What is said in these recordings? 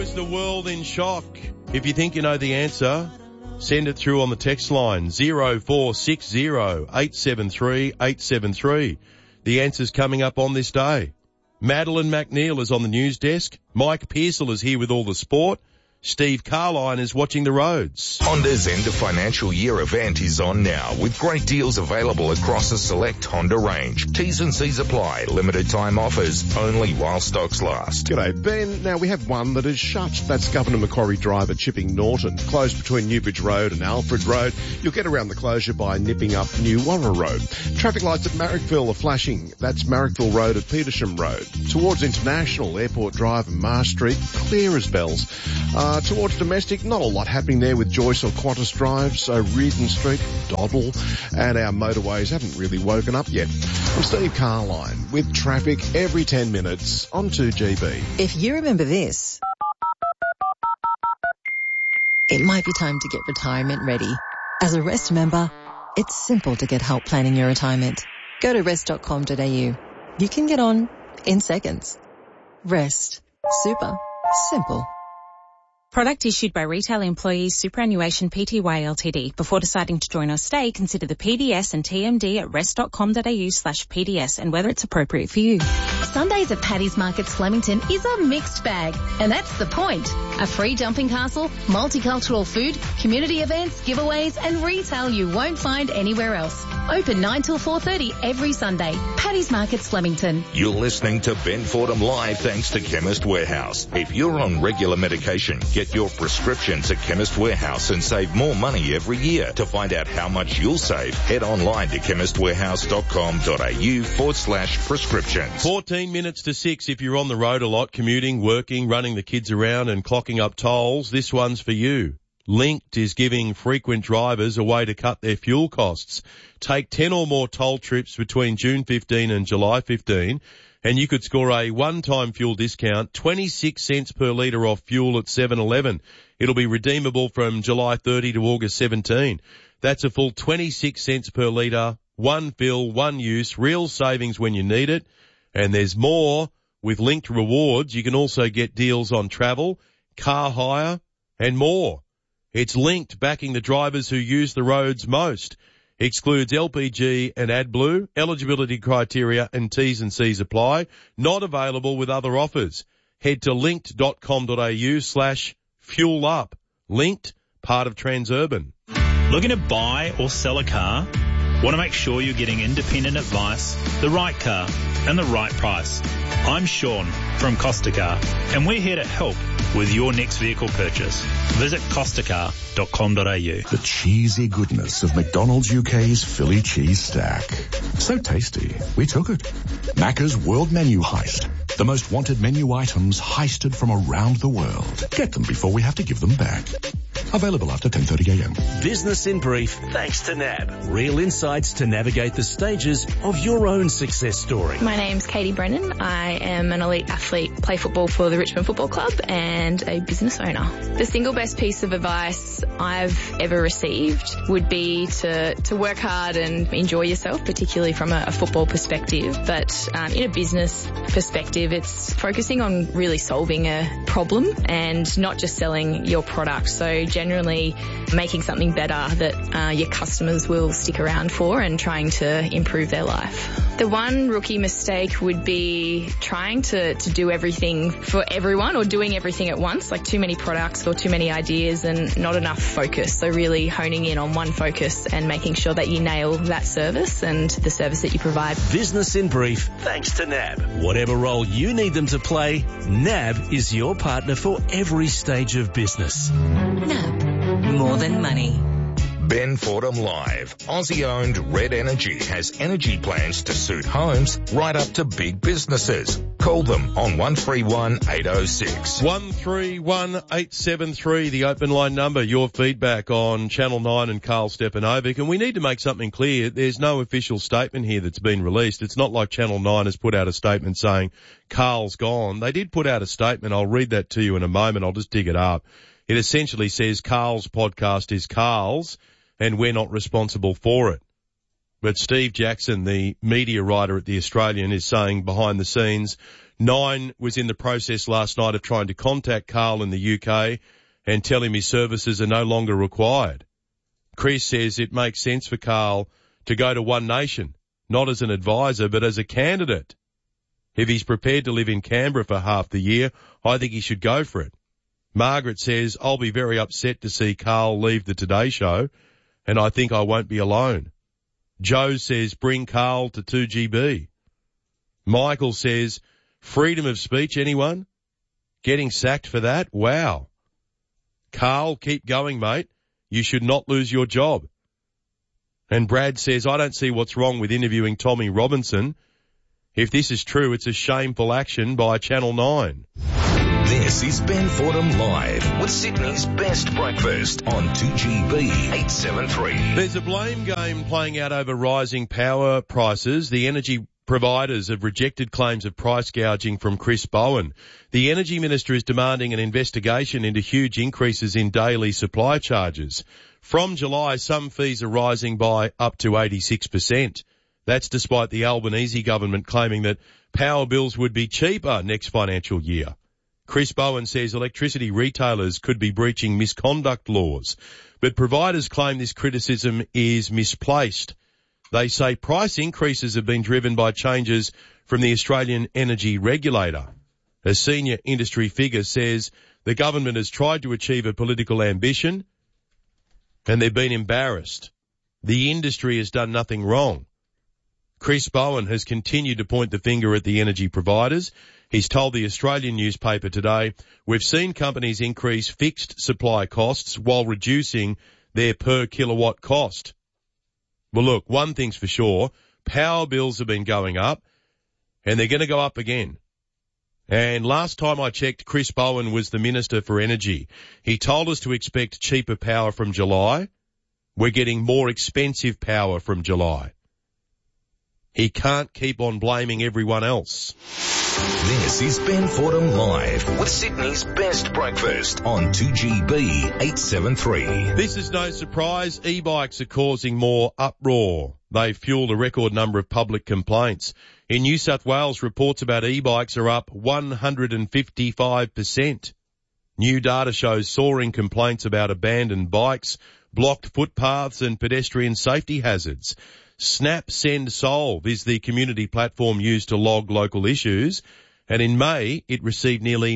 is the world in shock? If you think you know the answer, send it through on the text line 0460 873 873. The answer's coming up on this day. Madeline McNeil is on the news desk. Mike Pearsall is here with all the sport. Steve Carline is watching the roads. Honda's end of financial year event is on now with great deals available across a select Honda range. T's and C's apply. Limited time offers only while stocks last. G'day, Ben. Now, we have one that is shut. That's Governor Macquarie Drive at Chipping Norton. Closed between Newbridge Road and Alfred Road. You'll get around the closure by nipping up New Warra Road. Traffic lights at Marrickville are flashing. That's Marrickville Road at Petersham Road. Towards International, Airport Drive and Marsh Street, clear as bells. Towards domestic, not a lot happening there with Joyce or Qantas Drive, so Reardon Street, Doddle, and our motorways haven't really woken up yet. I'm Steve Carline with traffic every 10 minutes on 2GB. If you remember this, it might be time to get retirement ready. As a Rest member, it's simple to get help planning your retirement. Go to rest.com.au. You can get on in seconds. Rest. Super. Simple. Product issued by Retail Employees Superannuation Pty Ltd. Before deciding to join or stay, consider the PDS and TMD at rest.com.au/PDS and whether it's appropriate for you. Sundays at Paddy's Markets Flemington is a mixed bag, and that's the point. A free jumping castle, multicultural food, community events, giveaways, and retail you won't find anywhere else. Open 9 till 4:30 every Sunday. Paddy's Markets Flemington. You're listening to Ben Fordham Live thanks to Chemist Warehouse. If you're on regular medication, get your prescriptions at Chemist Warehouse and save more money every year. To find out how much you'll save, head online to chemistwarehouse.com.au/prescriptions. 14 minutes to 6 if you're on the road a lot, commuting, working, running the kids around and clocking up tolls. This one's for you. Linked is giving frequent drivers a way to cut their fuel costs. Take 10 or more toll trips between June 15 and July 15 and you could score a one-time fuel discount, 26 cents per litre off fuel at 7-Eleven. It'll be redeemable from July 30 to August 17. That's a full 26 cents per litre, one fill, one use, real savings when you need it. And there's more. With Linked Rewards, you can also get deals on travel, car hire, and more. It's Linked, backing the drivers who use the roads most. Excludes LPG and AdBlue. Eligibility criteria and T's and C's apply. Not available with other offers. Head to linked.com.au/fuel up. Linked, part of Transurban. Looking to buy or sell a car? Want to make sure you're getting independent advice, the right car, and the right price? I'm Sean from Costa Car, and we're here to help with your next vehicle purchase. Visit costacar.com.au. The cheesy goodness of McDonald's UK's Philly cheese stack. So tasty, we took it. Macca's World Menu Heist. The most wanted menu items heisted from around the world. Get them before we have to give them back. Available after 10:30 a.m. Business in Brief, thanks to NAB. Real insights to navigate the stages of your own success story. My name's Katie Brennan. I am an elite athlete, play football for the Richmond Football Club and a business owner. The single best piece of advice I've ever received would be to work hard and enjoy yourself, particularly from a football perspective. But in a business perspective, it's focusing on really solving a problem and not just selling your product. So generally making something better that your customers will stick around for and trying to improve their life. The one rookie mistake would be trying to do everything for everyone or doing everything at once, like too many products or too many ideas and not enough focus. So really honing in on one focus and making sure that you nail that service and the service that you provide. Business in Brief, thanks to NAB. Whatever role you need them to play, NAB is your partner for every stage of business. NAB. More than money. Ben Fordham Live. Aussie-owned Red Energy has energy plans to suit homes right up to big businesses. Call them on 131 806. 131 873, the open line number. Your feedback on Channel 9 and Carl Stefanovic. And we need to make something clear. There's no official statement here that's been released. It's not like Channel 9 has put out a statement saying Carl's gone. They did put out a statement. I'll read that to you in a moment. I'll just dig it up. It essentially says Carl's podcast is Carl's and we're not responsible for it. But Steve Jackson, the media writer at The Australian, is saying behind the scenes, Nine was in the process last night of trying to contact Carl in the UK and tell him his services are no longer required. Chris says it makes sense for Carl to go to One Nation, not as an advisor, but as a candidate. If he's prepared to live in Canberra for half the year, I think he should go for it. Margaret says, I'll be very upset to see Carl leave the Today Show, and I think I won't be alone. Joe says, bring Carl to 2GB. Michael says, freedom of speech, anyone? Getting sacked for that? Wow. Carl, keep going, mate. You should not lose your job. And Brad says, I don't see what's wrong with interviewing Tommy Robinson. If this is true, it's a shameful action by Channel 9. This is Ben Fordham Live with Sydney's best breakfast on 2GB 873. There's a blame game playing out over rising power prices. The energy providers have rejected claims of price gouging from Chris Bowen. The Energy Minister is demanding an investigation into huge increases in daily supply charges. From July, some fees are rising by up to 86%. That's despite the Albanese government claiming that power bills would be cheaper next financial year. Chris Bowen says electricity retailers could be breaching misconduct laws, but providers claim this criticism is misplaced. They say price increases have been driven by changes from the Australian Energy Regulator. A senior industry figure says the government has tried to achieve a political ambition and they've been embarrassed. The industry has done nothing wrong. Chris Bowen has continued to point the finger at the energy providers. He's told the Australian newspaper today, we've seen companies increase fixed supply costs while reducing their per kilowatt cost. Well, look, one thing's for sure, power bills have been going up and they're going to go up again. And last time I checked, Chris Bowen was the Minister for Energy. He told us to expect cheaper power from July. We're getting more expensive power from July. He can't keep on blaming everyone else. This is Ben Fordham Live with Sydney's best breakfast on 2GB 873. This is no surprise. E-bikes are causing more uproar. They've fueled a record number of public complaints. In New South Wales, reports about e-bikes are up 155%. New data shows soaring complaints about abandoned bikes, blocked footpaths and pedestrian safety hazards. Snap Send Solve is the community platform used to log local issues, and in May it received nearly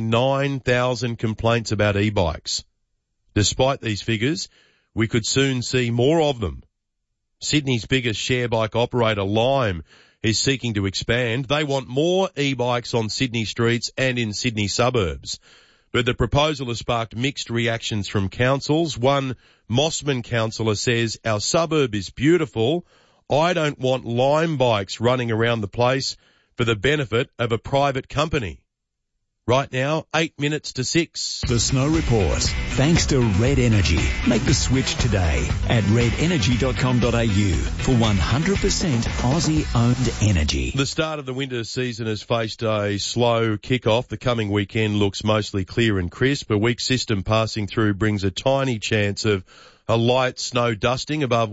9,000 complaints about e-bikes. Despite these figures, we could soon see more of them. Sydney's biggest share bike operator, Lime, is seeking to expand. They want more e-bikes on Sydney streets and in Sydney suburbs. But the proposal has sparked mixed reactions from councils. One Mossman councillor says, our suburb is beautiful. I don't want Lime bikes running around the place for the benefit of a private company. Right now, 8 minutes to 6. The Snow Report. Thanks to Red Energy. Make the switch today at redenergy.com.au for 100% Aussie-owned energy. The start of the winter season has faced a slow kick-off. The coming weekend looks mostly clear and crisp. A weak system passing through brings a tiny chance of a light snow dusting above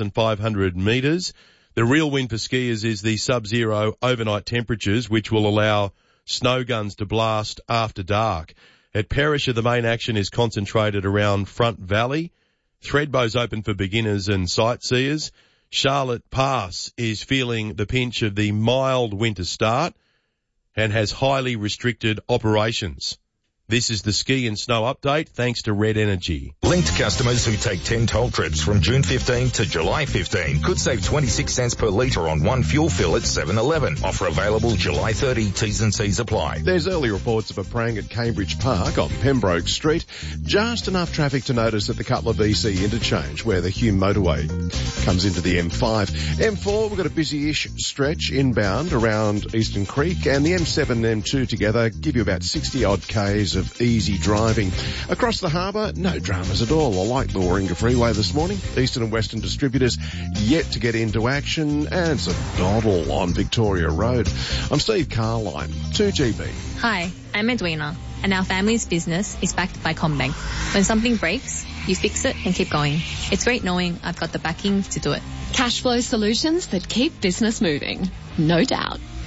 1,500 metres. The real win for skiers is the sub-zero overnight temperatures, which will allow snow guns to blast after dark. At Perisher, the main action is concentrated around Front Valley. Thredbo's open for beginners and sightseers. Charlotte Pass is feeling the pinch of the mild winter start and has highly restricted operations. This is the ski and snow update thanks to Red Energy. Linked customers who take 10 toll trips from June 15 to July 15 could save 26 cents per litre on one fuel fill at 7-Eleven. Offer available July 30. T's and C's apply. There's early reports of a prang at Cambridge Park on Pembroke Street. Just enough traffic to notice at the Cutler BC interchange where the Hume motorway comes into the M5. M4, we've got a busy-ish stretch inbound around Eastern Creek, and the M7 and M2 together give you about 60-odd Ks of easy driving. Across the harbour, no dramas at all. I like the Warringah Freeway this morning. Eastern and Western distributors yet to get into action, and it's a doddle on Victoria Road. I'm Steve Carline, 2GB. Hi, I'm Edwina, and our family's business is backed by CommBank. When something breaks, you fix it and keep going. It's great knowing I've got the backing to do it. Cash flow solutions that keep business moving. No doubt.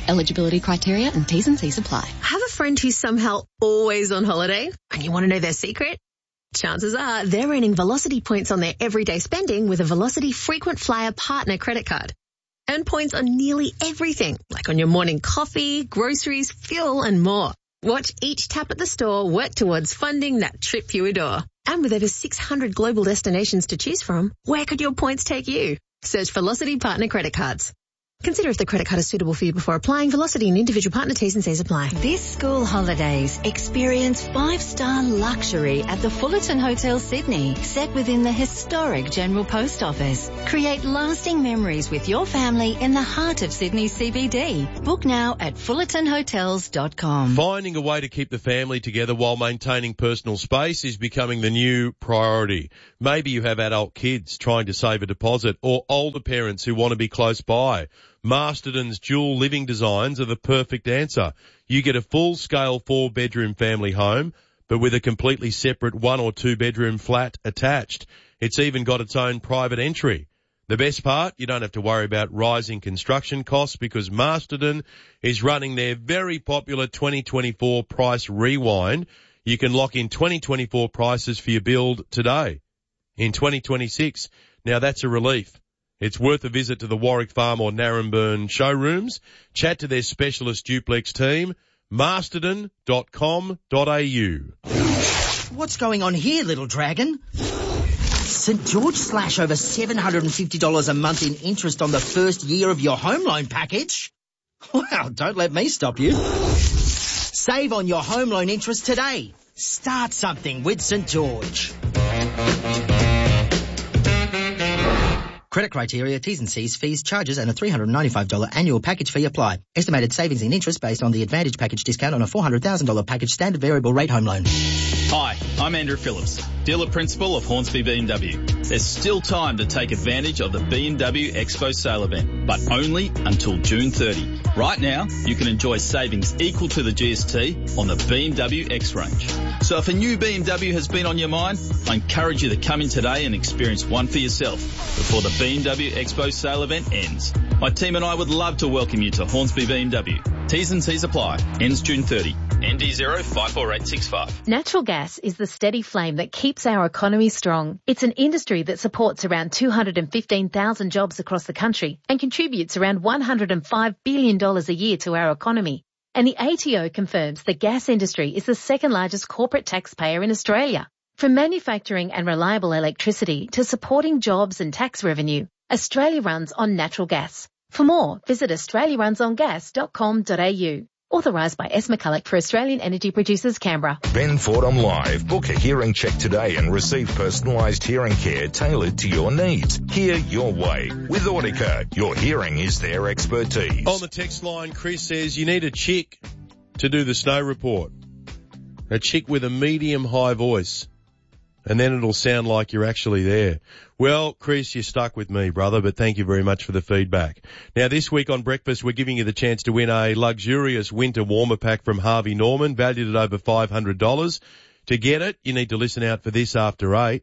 Eligibility criteria and T's and C's apply. Have a friend who's somehow always on holiday and you want to know their secret? Chances are they're earning Velocity points on their everyday spending with a Velocity Frequent Flyer Partner credit card. Earn points on nearly everything, like on your morning coffee, groceries, fuel, and more. Watch each tap at the store work towards funding that trip you adore. And with over 600 global destinations to choose from, where could your points take you? Search Velocity Partner Credit Cards. Consider if the credit card is suitable for you before applying. Velocity and individual partner T's and C's apply. This school holidays, experience 5-star luxury at the Fullerton Hotel Sydney, set within the historic General Post Office. Create lasting memories with your family in the heart of Sydney CBD. Book now at fullertonhotels.com. Finding a way to keep the family together while maintaining personal space is becoming the new priority. Maybe you have adult kids trying to save a deposit or older parents who want to be close by. Masterton's dual living designs are the perfect answer. You get a full-scale 4-bedroom family home, but with a completely separate 1 or 2-bedroom flat attached. It's even got its own private entry. The best part, you don't have to worry about rising construction costs because Masterton is running their very popular 2024 price rewind. You can lock in 2024 prices for your build today. In 2026, now that's a relief. It's worth a visit to the Warwick Farm or Naremburn showrooms. Chat to their specialist duplex team, masterton.com.au. What's going on here, little dragon? St. George slash over $750 a month in interest on the first year of your home loan package? Well, don't let me stop you. Save on your home loan interest today. Start something with St. George. Credit criteria, T's and C's, fees, charges and a $395 annual package fee apply. Estimated savings in interest based on the Advantage package discount on a $400,000 package standard variable rate home loan. Hi, I'm Andrew Phillips, dealer principal of Hornsby BMW. There's still time to take advantage of the BMW Expo sale event, but only until June 30. Right now, you can enjoy savings equal to the GST on the BMW X range. So if a new BMW has been on your mind, I encourage you to come in today and experience one for yourself before the BMW Expo sale event ends. My team and I would love to welcome you to Hornsby BMW. T's and C's apply. Ends June 30. ND 054865. Natural gas is the steady flame that keeps our economy strong. It's an industry that supports around 215,000 jobs across the country and contributes around $105 billion a year to our economy. And the ATO confirms the gas industry is the second largest corporate taxpayer in Australia. From manufacturing and reliable electricity to supporting jobs and tax revenue, Australia runs on natural gas. For more, visit australiarunsongas.com.au. Authorised by S. McCulloch for Australian Energy Producers, Canberra. Ben Fordham Live. Book a hearing check today and receive personalised hearing care tailored to your needs. Hear your way. With Audica, your hearing is their expertise. On the text line, Chris says you need a chick to do the snow report. A chick with a medium-high voice. And then it'll sound like you're actually there. Well, Chris, you're stuck with me, brother, but thank you very much for the feedback. Now, this week on Breakfast, we're giving you the chance to win a luxurious winter warmer pack from Harvey Norman, valued at over $500. To get it, you need to listen out for this after 8.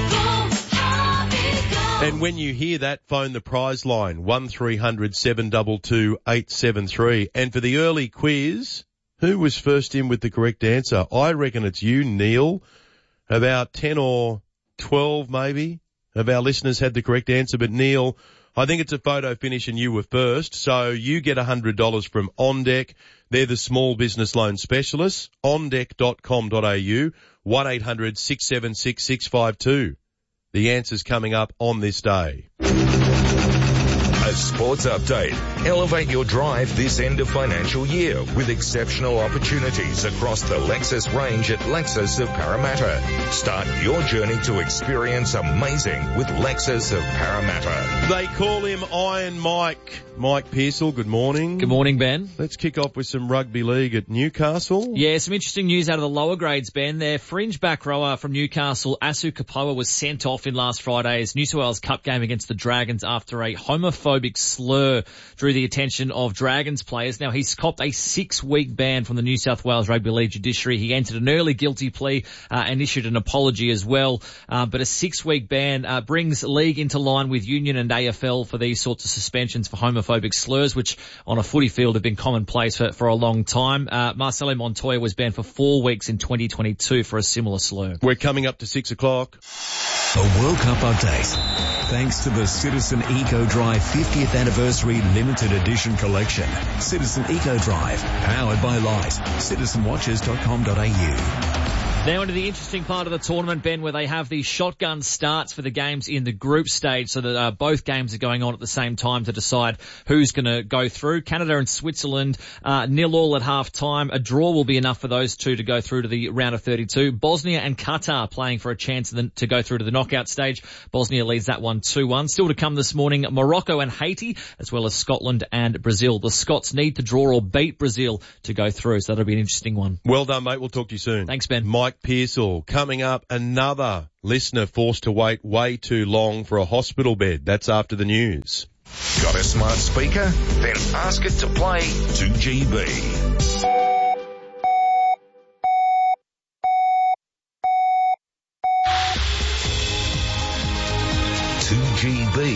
And when you hear that, phone the prize line, 1300 722 873. And for the early quiz, who was first in with the correct answer? I reckon it's you, Neil. About 10 or 12 maybe of our listeners had the correct answer, but Neil, I think it's a photo finish and you were first, so you get $100 from OnDeck. They're the small business loan specialists. OnDeck.com.au, 1-800-676-652. The answer's coming up on this day. A sports update. Elevate your drive this end of financial year with exceptional opportunities across the Lexus range at Lexus of Parramatta. Start your journey to experience amazing with Lexus of Parramatta. They call him Iron Mike. Mike Pearsall, good morning. Good morning, Ben. Let's kick off with some rugby league at Newcastle. Yeah, some interesting news out of the lower grades, Ben. Their fringe back rower from Newcastle, Asu Kapoa, was sent off in last Friday's New South Wales Cup game against the Dragons after a homophobic slur drew drew the attention of Dragons players. Now, he's copped a 6-week ban from the New South Wales Rugby League judiciary. He entered an early guilty plea and issued an apology as well. But a 6-week ban brings league into line with union and AFL for these sorts of suspensions for homophobic slurs, which on a footy field have been commonplace for a long time. Marcelo Montoya was banned for 4 weeks in 2022 for a similar slur. We're coming up to 6 o'clock. A World Cup update. Thanks to the Citizen Eco Drive 50th Anniversary Limited Edition Collection. Citizen Eco Drive, powered by Light. CitizenWatches.com.au. Now into the interesting part of the tournament, Ben, where they have the shotgun starts for the games in the group stage, so that both games are going on at the same time to decide who's going to go through. Canada and Switzerland 0-0 at half-time. A draw will be enough for those two to go through to the round of 32. Bosnia and Qatar playing for a chance to go through to the knockout stage. Bosnia leads that one 2-1. Still to come this morning, Morocco and Haiti, as well as Scotland and Brazil. The Scots need to draw or beat Brazil to go through, so that'll be an interesting one. Well done, mate. We'll talk to you soon. Thanks, Ben. Mike Pearsall. Coming up, another listener forced to wait way too long for a hospital bed. That's after the news. Got a smart speaker? Then ask it to play 2GB. 2GB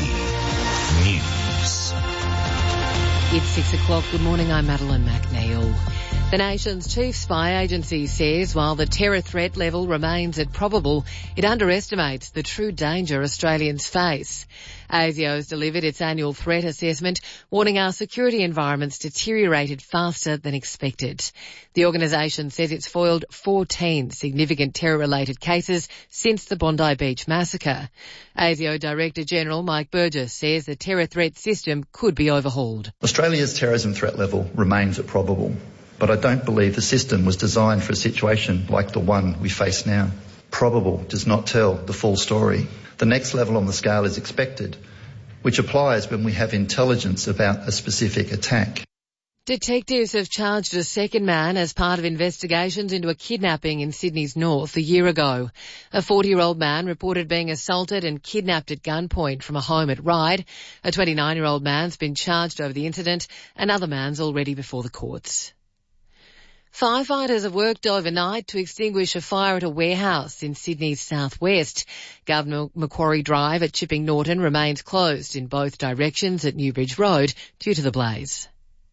News. It's 6 o'clock. Good morning. I'm Madeline McNeil. The nation's chief spy agency says while the terror threat level remains at probable, it underestimates the true danger Australians face. ASIO has delivered its annual threat assessment, warning our security environments deteriorated faster than expected. The organisation says it's foiled 14 significant terror-related cases since the Bondi Beach massacre. ASIO Director General Mike Burgess says the terror threat system could be overhauled. Australia's terrorism threat level remains at probable, but I don't believe the system was designed for a situation like the one we face now. Probable does not tell the full story. The next level on the scale is expected, which applies when we have intelligence about a specific attack. Detectives have charged a second man as part of investigations into a kidnapping in Sydney's north a year ago. A 40-year-old man reported being assaulted and kidnapped at gunpoint from a home at Ryde. A 29-year-old man's been charged over the incident. Another man's already before the courts. Firefighters have worked overnight to extinguish a fire at a warehouse in Sydney's southwest. Governor Macquarie Drive at Chipping Norton remains closed in both directions at Newbridge Road due to the blaze.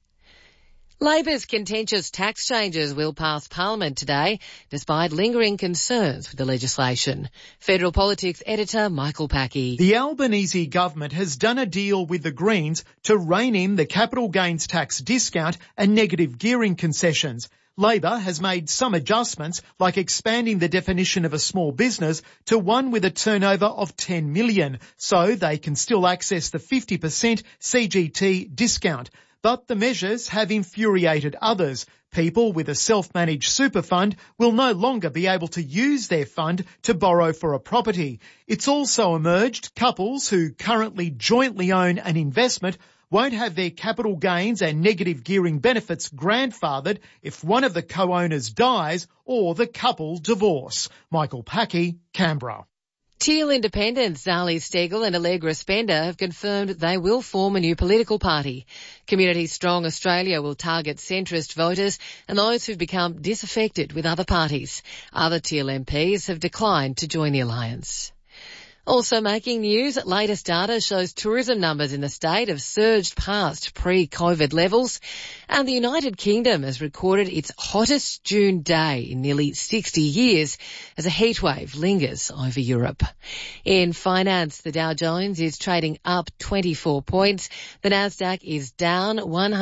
Labor's contentious tax changes will pass Parliament today, despite lingering concerns with the legislation. Federal Politics editor Michael Packey. The Albanese government has done a deal with the Greens to rein in the capital gains tax discount and negative gearing concessions. Labor has made some adjustments, like expanding the definition of a small business to one with a turnover of 10 million, so they can still access the 50% CGT discount. But the measures have infuriated others. People with a self-managed super fund will no longer be able to use their fund to borrow for a property. It's also emerged couples who currently jointly own an investment won't have their capital gains and negative gearing benefits grandfathered if one of the co-owners dies or the couple divorce. Michael Packey, Canberra. Teal independents Zali Steggall and Allegra Spender have confirmed they will form a new political party. Community Strong Australia will target centrist voters and those who've become disaffected with other parties. Other Teal MPs have declined to join the alliance. Also making news, latest data shows tourism numbers in the state have surged past pre-COVID levels, and the United Kingdom has recorded its hottest June day in nearly 60 years as a heatwave lingers over Europe. In finance, the Dow Jones is trading up 24 points. The Nasdaq is down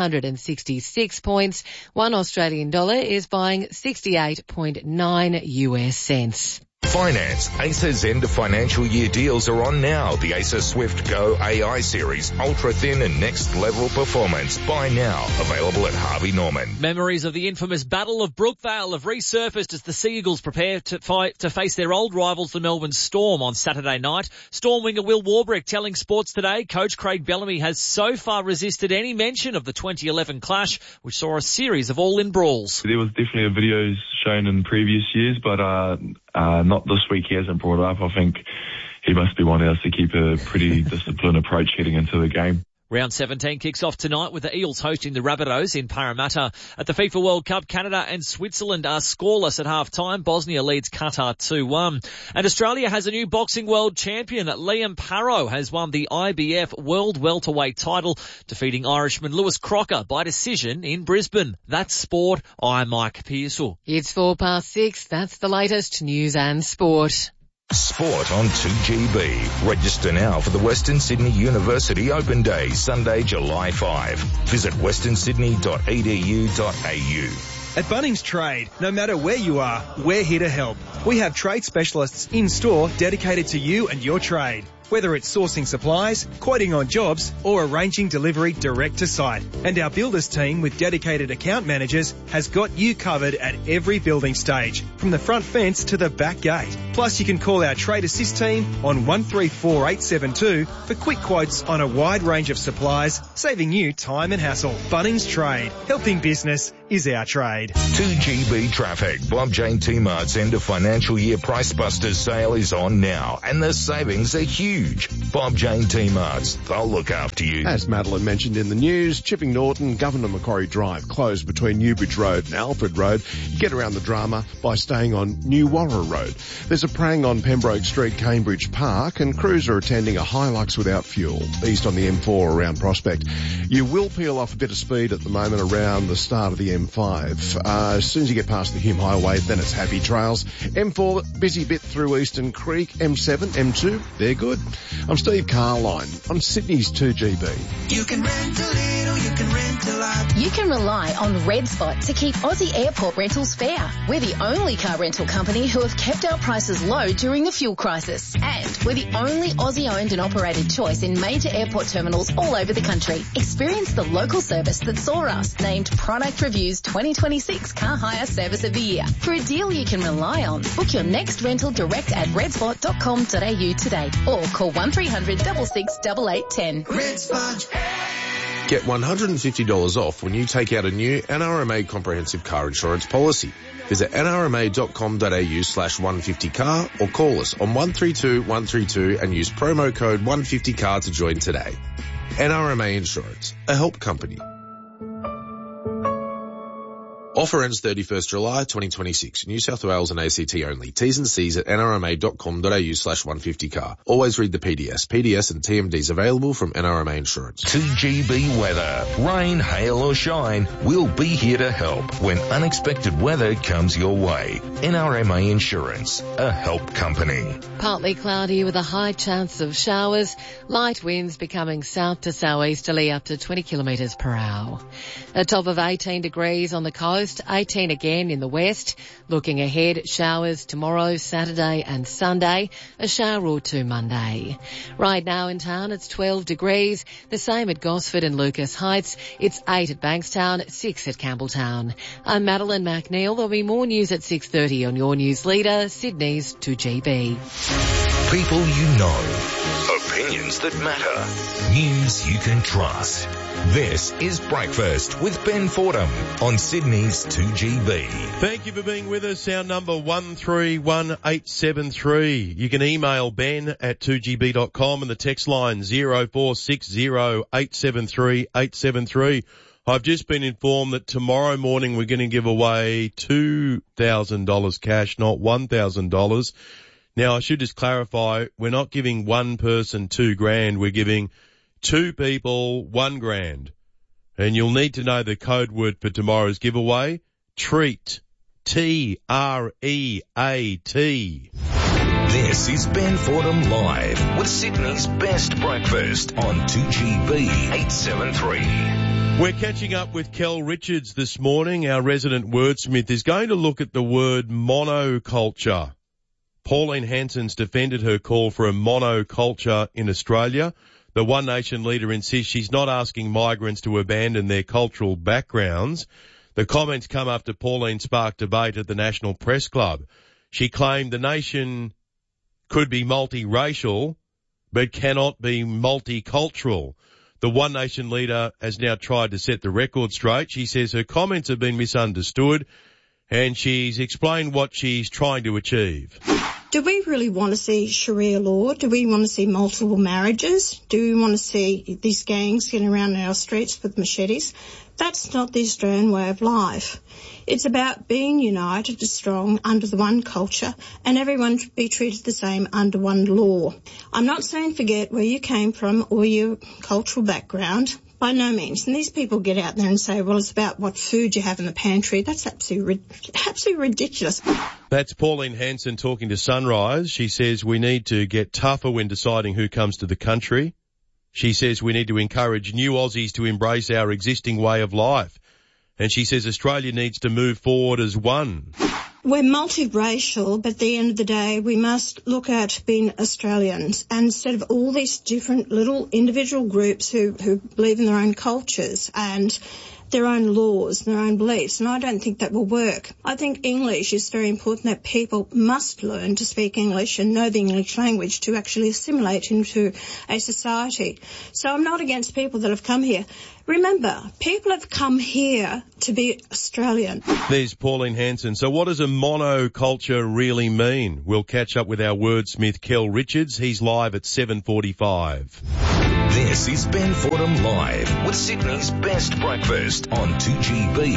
166 points. One Australian dollar is buying 68.9 US cents. Finance. Acer's end of financial year deals are on now. The Acer Swift Go AI series, ultra thin and next level performance. Buy now. Available at Harvey Norman. Memories of the infamous Battle of Brookvale have resurfaced as the Sea Eagles prepare to face their old rivals, the Melbourne Storm, on Saturday night. Storm winger Will Warbrick telling Sports Today Coach Craig Bellamy has so far resisted any mention of the 2011 clash, which saw a series of all-in brawls. There was definitely a videos shown in previous years, but not this week. He hasn't brought it up. I think he must be wanting us to keep a pretty disciplined approach heading into the game. Round 17 kicks off tonight with the Eels hosting the Rabbitohs in Parramatta. At the FIFA World Cup, Canada and Switzerland are scoreless at half-time. Bosnia leads Qatar 2-1. And Australia has a new boxing world champion. Liam Parrow has won the IBF World Welterweight title, defeating Irishman Lewis Crocker by decision in Brisbane. That's sport. I'm Mike Pearsall. It's 6:04. That's the latest news and sport. Sport on 2GB. Register now for the Western Sydney University Open Day, Sunday, July 5. Visit westernsydney.edu.au. At Bunnings Trade, no matter where you are, we're here to help. We have trade specialists in-store dedicated to you and your trade. Whether it's sourcing supplies, quoting on jobs, or arranging delivery direct to site. And our builders team with dedicated account managers has got you covered at every building stage, from the front fence to the back gate. Plus, you can call our Trade Assist team on 134872 for quick quotes on a wide range of supplies, saving you time and hassle. Bunnings Trade. Helping business is our trade. 2GB traffic. Bob Jane T-Mart's end of financial year Price Busters sale is on now, and the savings are huge. Bob Jane T-Mart's. They'll look after you. As Madeline mentioned in the news, Chipping Norton, Governor Macquarie Drive closed between Newbridge Road and Alfred Road. You get around the drama by staying on New Warra Road. There's a prang on Pembroke Street, Cambridge Park, and crews are attending a Hilux without fuel east on the M4 around Prospect. You will peel off a bit of speed at the moment around the start of the M5. As soon as you get past the Hume Highway, then it's happy trails. M4, busy bit through Eastern Creek. M7, M2, they're good. I'm Steve Carline on Sydney's 2GB. You can rent a little, you can rent a lot. You can rely on Red Spot to keep Aussie airport rentals fair. We're the only car rental company who have kept our prices low during the fuel crisis. And we're the only Aussie-owned and operated choice in major airport terminals all over the country. Experience the local service that saw us named Product Review's 2026 Car Hire Service of the Year. For a deal you can rely on, book your next rental direct at redspot.com.au today or call 1300 66 8810. Red Spot. Get $150 off when you take out a new NRMA comprehensive car insurance policy. Visit nrma.com.au/150car or call us on 132 132 and use promo code 150car to join today. NRMA Insurance, a help company. Offer ends 31st July 2026. New South Wales and ACT only. T's and C's at nrma.com.au/150car. Always read the PDS. PDS and TMDs available from NRMA Insurance. 2GB weather. Rain, hail or shine, we'll be here to help when unexpected weather comes your way. NRMA Insurance, a help company. Partly cloudy with a high chance of showers. Light winds becoming south to southeasterly up to 20 kilometres per hour. A top of 18 degrees on the coast. 18 again in the west. Looking ahead, showers tomorrow, Saturday and Sunday, a shower or two Monday. Right now in town, it's 12 degrees, the same at Gosford and Lucas Heights. It's 8 at Bankstown, 6 at Campbelltown. I'm Madeline McNeil. There'll be more news at 6:30 on your news leader, Sydney's 2GB. People you know. Opinions that matter. News you can trust. This is Breakfast with Ben Fordham on Sydney's 2GB. Thank you for being with us. Our number 131873. You can email Ben at 2gb.com and the text line 0460873873. I've just been informed that tomorrow morning we're going to give away $2,000 cash, not $1,000. Now, I should just clarify, we're not giving one person $2,000. We're giving two people $1,000. And you'll need to know the code word for tomorrow's giveaway. Treat. T-R-E-A-T. This is Ben Fordham Live with Sydney's best breakfast on 2GB 873. We're catching up with Kel Richards this morning. Our resident wordsmith is going to look at the word monoculture. Pauline Hanson's defended her call for a monoculture in Australia. The One Nation leader insists she's not asking migrants to abandon their cultural backgrounds. The comments come after Pauline sparked debate at the National Press Club. She claimed the nation could be multiracial, but cannot be multicultural. The One Nation leader has now tried to set the record straight. She says her comments have been misunderstood, and she's explained what she's trying to achieve. Do we really want to see Sharia law? Do we want to see multiple marriages? Do we want to see these gangs getting around in our streets with machetes? That's not the Australian way of life. It's about being united and strong under the one culture and everyone should be treated the same under one law. I'm not saying forget where you came from or your cultural background. By no means. And these people get out there and say, well, it's about what food you have in the pantry. That's absolutely ridiculous. That's Pauline Hanson talking to Sunrise. She says we need to get tougher when deciding who comes to the country. She says we need to encourage new Aussies to embrace our existing way of life. And she says Australia needs to move forward as one. We're multiracial, but at the end of the day, we must look at being Australians. And instead of all these different little individual groups who believe in their own cultures and their own laws and their own beliefs, and I don't think that will work. I think English is very important, that people must learn to speak English and know the English language to actually assimilate into a society. So I'm not against people that have come here. Remember, people have come here to be Australian. There's Pauline Hanson. So what does a monoculture really mean? We'll catch up with our wordsmith, Kel Richards. He's live at 7:45. This is Ben Fordham Live with Sydney's best breakfast on 2GB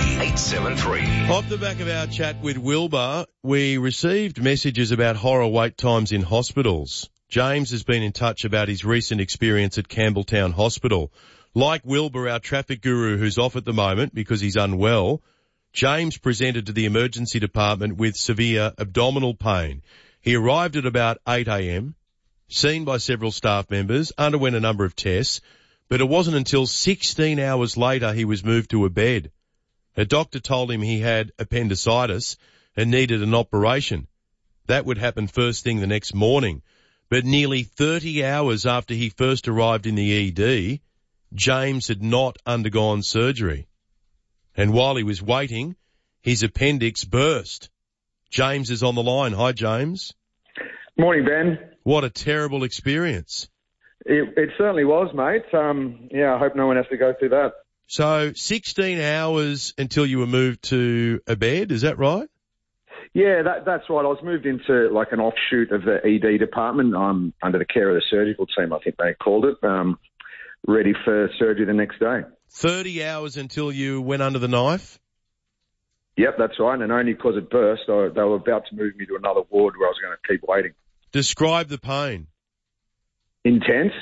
873. Off the back of our chat with Wilbur, we received messages about horror wait times in hospitals. James has been in touch about his recent experience at Campbelltown Hospital. Like Wilbur, our traffic guru who's off at the moment because he's unwell, James presented to the emergency department with severe abdominal pain. He arrived at about 8 a.m., seen by several staff members, underwent a number of tests, but it wasn't until 16 hours later he was moved to a bed. A doctor told him he had appendicitis and needed an operation. That would happen first thing the next morning. But nearly 30 hours after he first arrived in the ED, James had not undergone surgery. And while he was waiting, his appendix burst. James is on the line. Hi, James. Morning, Ben. What a terrible experience. It certainly was, mate. I hope no one has to go through that. So 16 hours until you were moved to a bed, is that right? Yeah, that's right. I was moved into like an offshoot of the ED department under the care of the surgical team, I think they called it, ready for surgery the next day. 30 hours until you went under the knife? Yep, that's right. And only because it burst, they were about to move me to another ward where I was going to keep waiting. Describe the pain. Intense.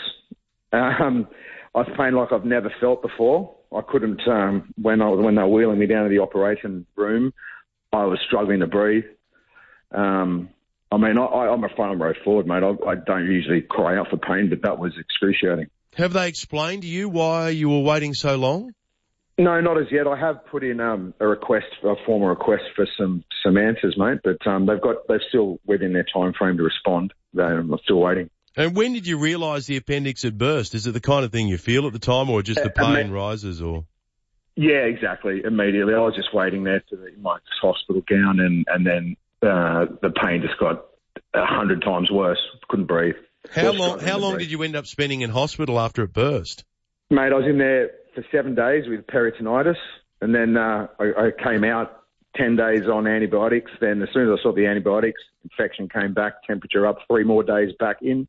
I pain like I've never felt before. I couldn't, when they were wheeling me down to the operation room, I was struggling to breathe. I'm a front row forward, mate. I don't usually cry out for pain, but that was excruciating. Have they explained to you why you were waiting so long? No, not as yet. I have put in a formal request for some answers, mate. But they're still within their time frame to respond. I'm still waiting. And when did you realise the appendix had burst? Is it the kind of thing you feel at the time, or just the pain rises, or? Yeah, exactly. Immediately, I was just waiting there in my hospital gown, and then the pain just got 100 times worse. Couldn't breathe. How long did you end up spending in hospital after it burst? Mate, I was in there for 7 days with peritonitis, and then I came out 10 days on antibiotics. Then as soon as I saw the antibiotics, infection came back, temperature up, 3 more days back in.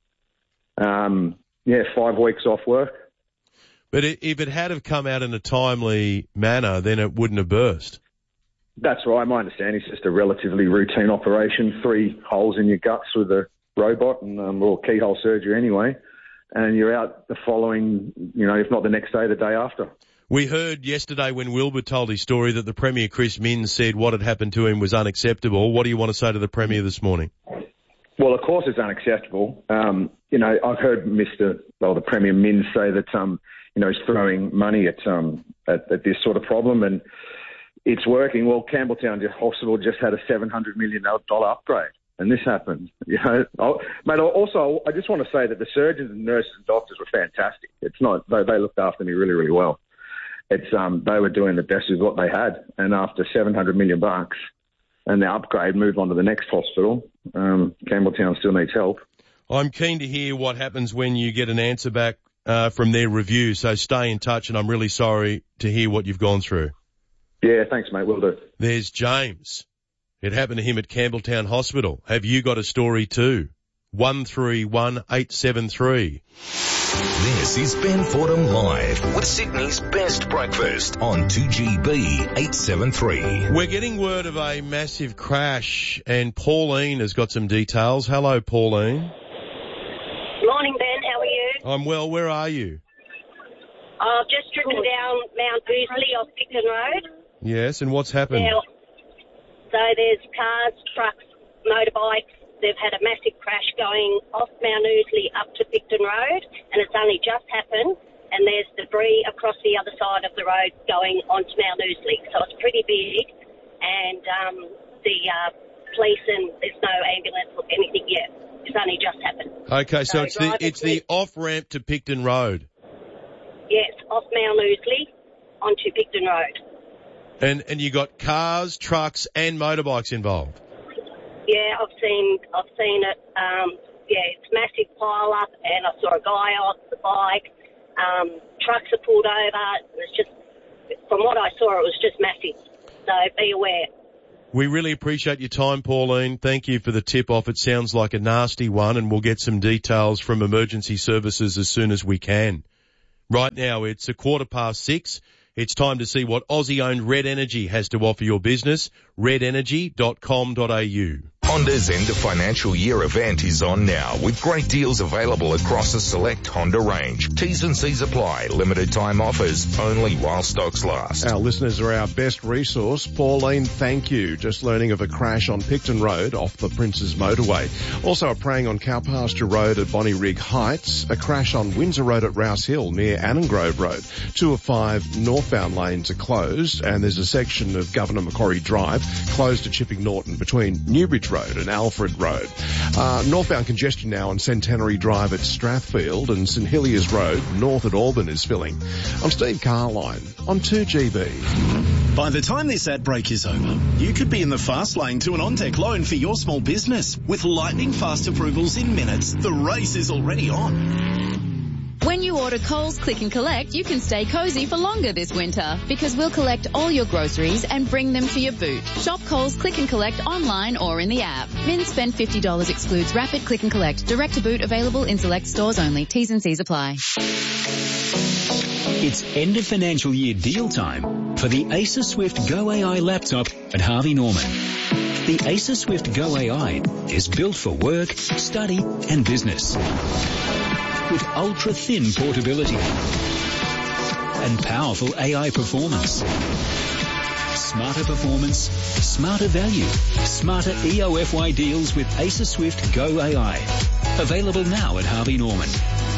5 weeks off work. But if it had have come out in a timely manner, then it wouldn't have burst. That's right. My understanding is just a relatively routine operation, 3 holes in your guts with a robot and keyhole surgery anyway. And you're out the following, if not the next day, the day after. We heard yesterday when Wilbur told his story that the Premier, Chris Minns, said what had happened to him was unacceptable. What do you want to say to the Premier this morning? Well, of course it's unacceptable. I've heard the Premier Minns say that, he's throwing money at this sort of problem, and it's working. Well, Campbelltown Hospital just had a $700 million upgrade, and this happened. Mate, also, I just want to say that the surgeons and nurses and doctors were fantastic. It's not, they looked after me really, really well. It's, they were doing the best with what they had, and after $700 million and the upgrade, move on to the next hospital, Campbelltown still needs help. I'm keen to hear what happens when you get an answer back from their review, so stay in touch, and I'm really sorry to hear what you've gone through. Yeah, thanks, mate. Will do. There's James, It happened to him at Campbelltown Hospital. Have you got a story too? 131873. This is Ben Fordham Live with Sydney's best breakfast on 2GB 873. We're getting word of a massive crash, and Pauline has got some details. Hello, Pauline. Morning, Ben. How are you? I'm well. Where are you? I've just driven down Mount Ousley off Picton Road. Yes, and what's happened? Now, so there's cars, trucks, motorbikes. They've had a massive crash going off Mount Ousley up to Picton Road, and it's only just happened, and there's debris across the other side of the road going onto Mount Ousley. So it's pretty big, and the police, and there's no ambulance or anything yet. It's only just happened. Okay, so it's the off-ramp to Picton Road. Yes, off Mount Ousley onto Picton Road. And you got cars, trucks, and motorbikes involved. Yeah, I've seen it. It's massive pile up, and I saw a guy off the bike. Trucks are pulled over. It's just, from what I saw, it was just massive. So be aware. We really appreciate your time, Pauline. Thank you for the tip-off. It sounds like a nasty one, and we'll get some details from emergency services as soon as we can. Right now, it's 6:15. It's time to see what Aussie-owned Red Energy has to offer your business. redenergy.com.au. Honda's end of financial year event is on now with great deals available across a select Honda range. T's and C's apply. Limited time offers only while stocks last. Our listeners are our best resource. Pauline, thank you. Just learning of a crash on Picton Road off the Princes Motorway. Also a praying on Cowpasture Road at Bonnyrigg Heights. A crash on Windsor Road at Rouse Hill near Annangrove Road. 2 of 5 northbound lanes are closed, and there's a section of Governor Macquarie Drive closed at Chipping Norton between Newbridge Road and Alfred Road. Northbound congestion now on Centenary Drive at Strathfield, and St Heliers Road north at Auburn is filling. I'm Steve Carline on 2GB. By the time this ad break is over, you could be in the fast lane to an on-deck loan for your small business. With lightning fast approvals in minutes, the race is already on. When you order Coles Click and Collect, you can stay cozy for longer this winter because we'll collect all your groceries and bring them to your boot. Shop Coles Click and Collect online or in the app. Min spend $50 excludes Rapid Click and Collect. Direct to boot available in select stores only. T's and C's apply. It's end of financial year deal time for the Acer Swift Go AI laptop at Harvey Norman. The Acer Swift Go AI is built for work, study and business. With ultra-thin portability and powerful AI performance. Smarter performance, smarter value, smarter EOFY deals with Acer Swift Go AI. Available now at Harvey Norman.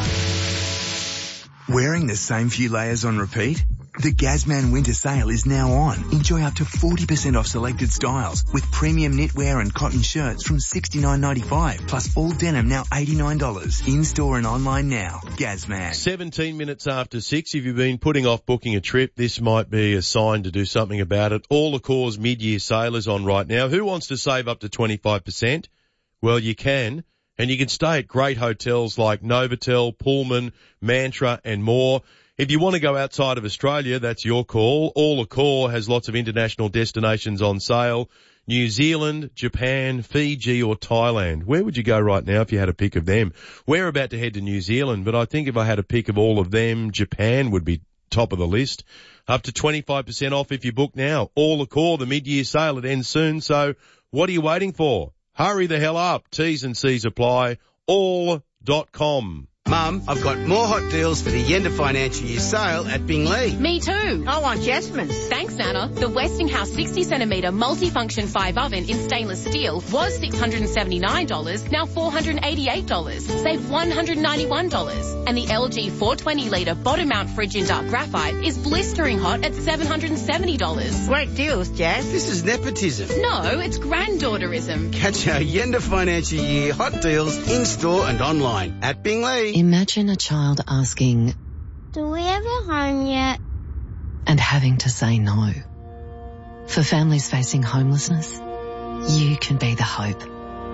Wearing the same few layers on repeat? The Gazman Winter Sale is now on. Enjoy up to 40% off selected styles with premium knitwear and cotton shirts from $69.95 plus all denim now $89. In-store and online now. Gazman. 17 minutes after 6. If you've been putting off booking a trip, this might be a sign to do something about it. All Accor's mid-year sale is on right now. Who wants to save up to 25%? Well, you can. And you can stay at great hotels like Novotel, Pullman, Mantra and more. If you want to go outside of Australia, that's your call. All Accor has lots of international destinations on sale. New Zealand, Japan, Fiji or Thailand. Where would you go right now if you had a pick of them? We're about to head to New Zealand, but I think if I had a pick of all of them, Japan would be top of the list. Up to 25% off if you book now. All Accor, the mid-year sale, it ends soon. So what are you waiting for? Hurry the hell up. T's and C's apply. All.com. Mum, I've got more hot deals for the end of financial year sale at Binglee. Me too. I want Jasmine's. Thanks, Nana. The Westinghouse 60cm multifunction 5 oven in stainless steel was $679, now $488. Save $191. And the LG 420-litre bottom mount fridge in dark graphite is blistering hot at $770. Great deals, Jazz. This is nepotism. No, it's granddaughterism. Catch our end of financial year hot deals in-store and online at Binglee. Imagine a child asking, "Do we have a home yet?" and having to say no. For families facing homelessness, you can be the hope.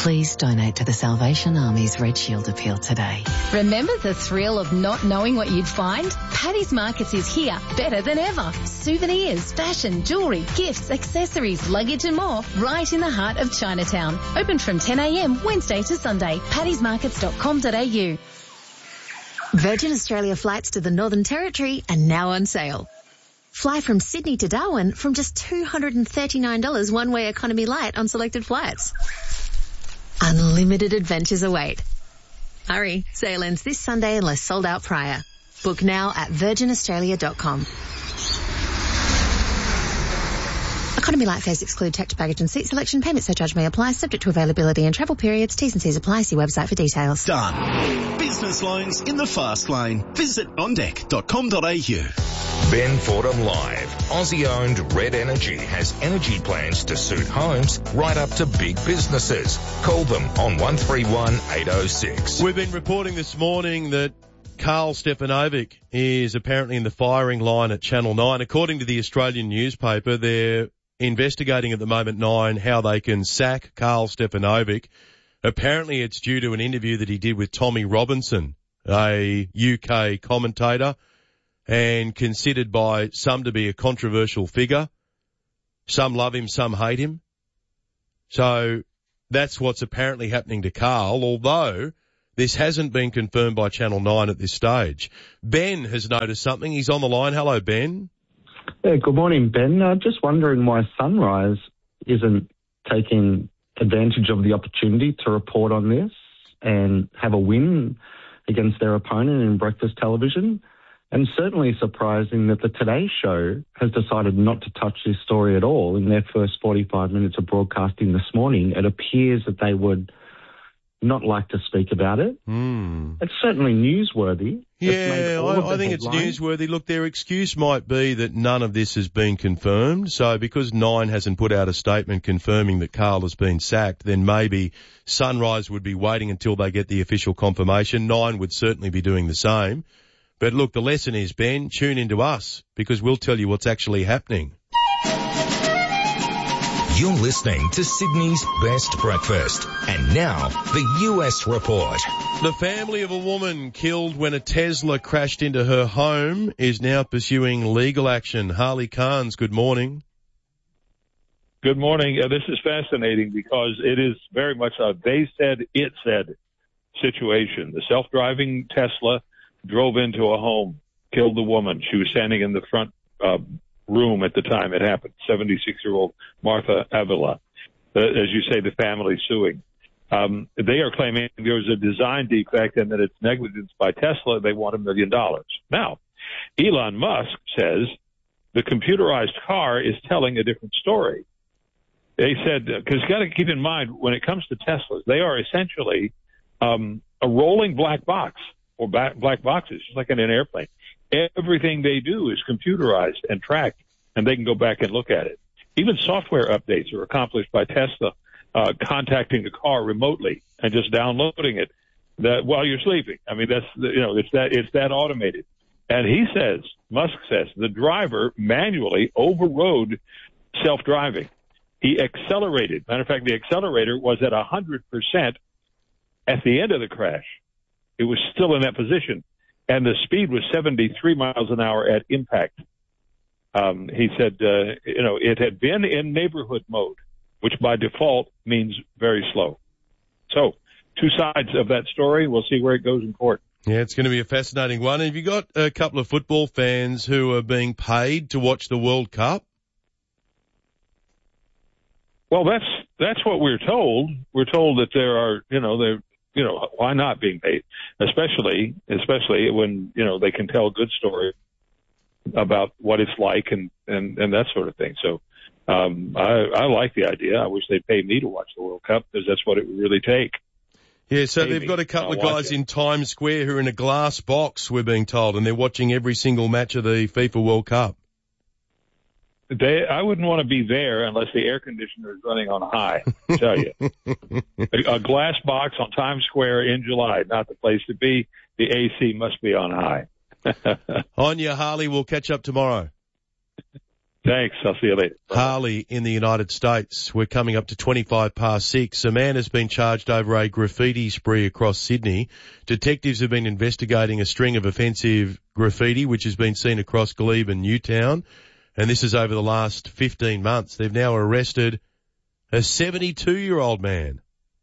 Please donate to the Salvation Army's Red Shield appeal today. Remember the thrill of not knowing what you'd find? Paddy's Markets is here, better than ever. Souvenirs, fashion, jewellery, gifts, accessories, luggage and more, right in the heart of Chinatown. Open from 10 a.m. Wednesday to Sunday. paddysmarkets.com.au. Virgin Australia flights to the Northern Territory are now on sale. Fly from Sydney to Darwin from just $239 one-way economy light on selected flights. Unlimited adventures await. Hurry, sale ends this Sunday unless sold out prior. Book now at virginaustralia.com. Economy light fares exclude tax, baggage and seat selection. Payment surcharge may apply, subject to availability and travel periods. T's and C's apply. See website for details. Done. Business loans in the fast lane. Visit ondeck.com.au. Ben Fordham Live. Aussie-owned Red Energy has energy plans to suit homes right up to big businesses. Call them on 131 806. We've been reporting this morning that Karl Stefanovic is apparently in the firing line at Channel 9. According to the Australian newspaper, they're investigating at the moment, 9, how they can sack Karl Stefanovic. Apparently it's due to an interview that he did with Tommy Robinson, a UK commentator, and considered by some to be a controversial figure. Some love him, some hate him. So that's what's apparently happening to Karl, although this hasn't been confirmed by Channel 9 at this stage. Ben has noticed something. He's on the line. Hello, Ben. Yeah, good morning, Ben. Just wondering why Sunrise isn't taking advantage of the opportunity to report on this and have a win against their opponent in breakfast television. And certainly surprising that the Today Show has decided not to touch this story at all in their first 45 minutes of broadcasting this morning. It appears that they would not like to speak about it. It's certainly newsworthy. Yeah, I think it's newsworthy. Look, their excuse might be that none of this has been confirmed. So because 9 hasn't put out a statement confirming that Karl has been sacked, then maybe Sunrise would be waiting until they get the official confirmation. 9 would certainly be doing the same. But look, the lesson is, Ben, tune into us because we'll tell you what's actually happening. You're listening to Sydney's Best Breakfast. And now, the US Report. The family of a woman killed when a Tesla crashed into her home is now pursuing legal action. Harley Carnes, good morning. Good morning. This is fascinating because it is very much a they said, it said situation. The self-driving Tesla drove into a home, killed the woman. She was standing in the front room at the time it happened, 76-year-old Martha Avila. As you say, the family suing. They are claiming there was a design defect and that it's negligence by Tesla. They want $1 million. Now, Elon Musk says the computerized car is telling a different story. They said, because you got to keep in mind, when it comes to Teslas, they are essentially a rolling black box or black boxes, just like in an airplane. Everything they do is computerized and tracked, and they can go back and look at it. Even software updates are accomplished by Tesla contacting the car remotely and just downloading it while you're sleeping. I mean, it's that automated. And he says, Musk says, the driver manually overrode self-driving. He accelerated. Matter of fact, the accelerator was at 100% at the end of the crash. It was still in that position. And the speed was 73 miles an hour at impact. He said, it had been in neighborhood mode, which by default means very slow. So, two sides of that story. We'll see where it goes in court. Yeah, it's going to be a fascinating one. Have you got a couple of football fans who are being paid to watch the World Cup? Well, that's what we're told. We're told that there are, why not being paid? Especially when, they can tell a good story about what it's like and that sort of thing. So, I like the idea. I wish they'd pay me to watch the World Cup because that's what it would really take. Yeah, so they've got a couple of guys in Times Square who are in a glass box, we're being told, and they're watching every single match of the FIFA World Cup. I wouldn't want to be there unless the air conditioner is running on high, I tell you. A glass box on Times Square in July, not the place to be. The AC must be on high. On your Harley, we'll catch up tomorrow. Thanks. I'll see you later. Harley in the United States. We're coming up to 6:25. A man has been charged over a graffiti spree across Sydney. Detectives have been investigating a string of offensive graffiti which has been seen across Glebe and Newtown. And this is over the last 15 months. They've now arrested a 72-year-old man.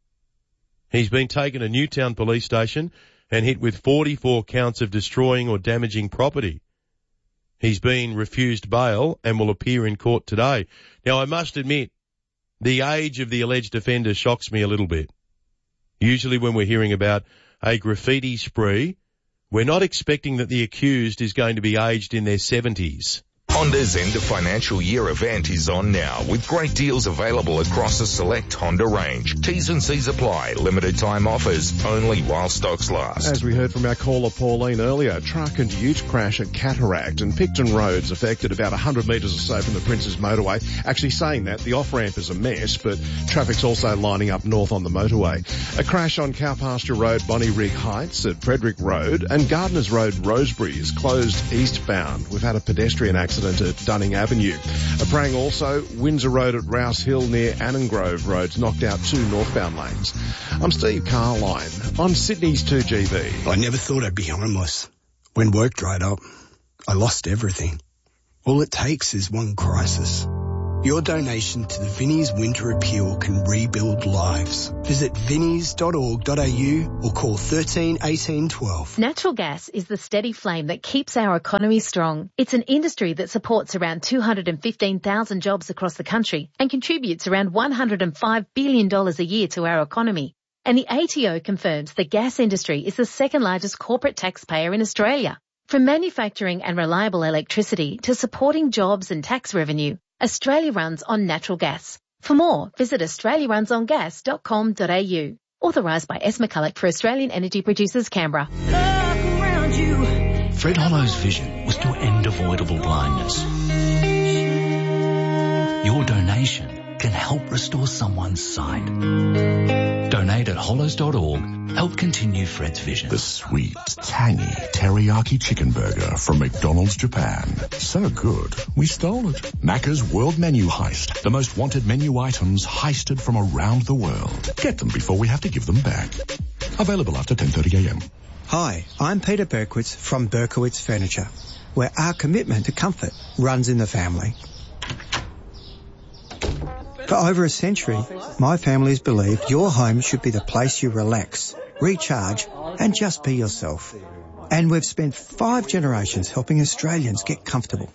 He's been taken to Newtown Police Station and hit with 44 counts of destroying or damaging property. He's been refused bail and will appear in court today. Now, I must admit, the age of the alleged offender shocks me a little bit. Usually when we're hearing about a graffiti spree, we're not expecting that the accused is going to be aged in their 70s. Honda's end of financial year event is on now with great deals available across a select Honda range. T's and C's apply. Limited time offers only while stocks last. As we heard from our caller Pauline earlier, truck and ute crash at Cataract and Picton Roads affected about 100 metres or so from the Princes Motorway. Actually saying that, the off-ramp is a mess, but traffic's also lining up north on the motorway. A crash on Cowpasture Road, Bonnie-Rig Heights at Frederick Road, and Gardeners Road, Rosebery is closed eastbound. We've had a pedestrian accident at Dunning Avenue. A prang also, Windsor Road at Rouse Hill near Annengrove Road's knocked out 2 northbound lanes. I'm Steve Carline on Sydney's 2GB. I never thought I'd be homeless. When work dried up, I lost everything. All it takes is one crisis. Your donation to the Vinnie's Winter Appeal can rebuild lives. Visit vinnies.org.au or call 13 18 12. Natural gas is the steady flame that keeps our economy strong. It's an industry that supports around 215,000 jobs across the country and contributes around $105 billion a year to our economy. And the ATO confirms the gas industry is the second largest corporate taxpayer in Australia. From manufacturing and reliable electricity to supporting jobs and tax revenue, Australia runs on natural gas. For more, visit australiarunsongas.com.au. Authorised by S. McCulloch for Australian Energy Producers, Canberra. Fred Hollow's vision was to end avoidable blindness. Your donation can help restore someone's sight. Donate at hollows.org. Help continue Fred's vision. The sweet, tangy teriyaki chicken burger from McDonald's Japan. So good, we stole it. Macca's World Menu Heist. The most wanted menu items heisted from around the world. Get them before we have to give them back. Available after 10:30 a.m. Hi, I'm Peter Berkowitz from Berkowitz Furniture, where our commitment to comfort runs in the family. For over a century, my family's believed your home should be the place you relax, recharge, and just be yourself. And we've spent 5 generations helping Australians get comfortable.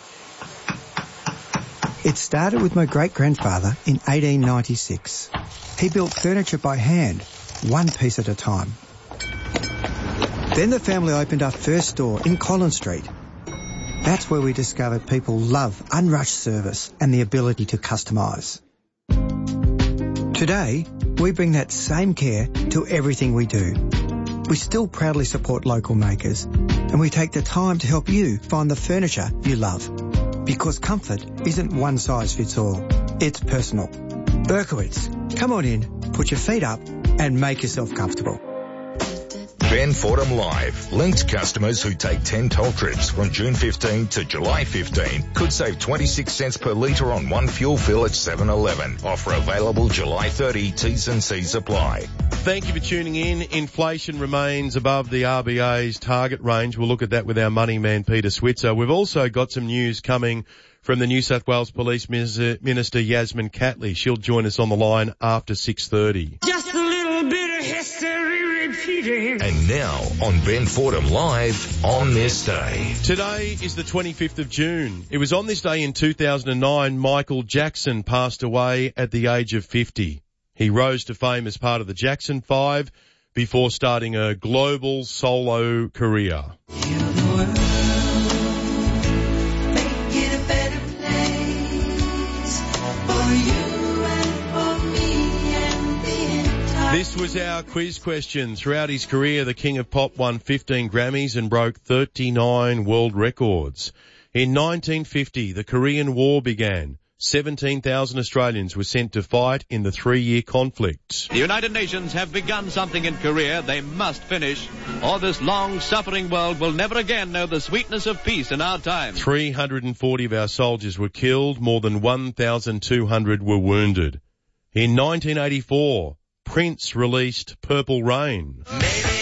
It started with my great-grandfather in 1896. He built furniture by hand, one piece at a time. Then the family opened our first store in Collins Street. That's where we discovered people love unrushed service and the ability to customise. Today, we bring that same care to everything we do. We still proudly support local makers, and we take the time to help you find the furniture you love. Because comfort isn't one size fits all. It's personal. Berkowitz, come on in, put your feet up, and make yourself comfortable. Ben Fordham Live. Linked customers who take 10 toll trips from June 15 to July 15 could save 26 cents per litre on one fuel fill at 7-Eleven. Offer available July 30. T's and C's apply. Thank you for tuning in. Inflation remains above the RBA's target range. We'll look at that with our money man, Peter Switzer. We've also got some news coming from the New South Wales Police Minister, Yasmin Catley. She'll join us on the line after 6:30. Just a little bit of history repeating. And now on Ben Fordham Live on this day. Today is the 25th of June. It was on this day in 2009 Michael Jackson passed away at the age of 50. He rose to fame as part of the Jackson 5 before starting a global solo career. This was our quiz question. Throughout his career, the King of Pop won 15 Grammys and broke 39 world records. In 1950, the Korean War began. 17,000 Australians were sent to fight in the 3-year conflict. The United Nations have begun something in Korea they must finish, or this long-suffering world will never again know the sweetness of peace in our time. 340 of our soldiers were killed, more than 1,200 were wounded. In 1984, Prince released Purple Rain.